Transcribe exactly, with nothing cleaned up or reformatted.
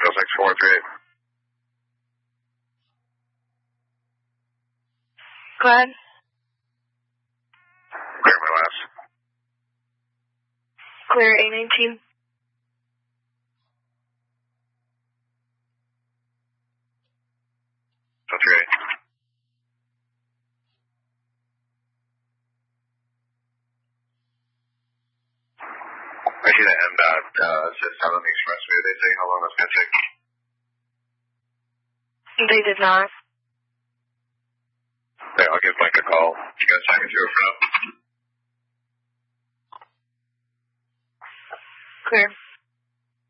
Window six four three eight. Go ahead. Clear my last. Clear A nineteen. Two three eight. I see the M dot uh, sits down on the expressway. They say how long that's going to take. They did not. Okay, I'll give Mike a call. You guys sign me through it for now. Clear.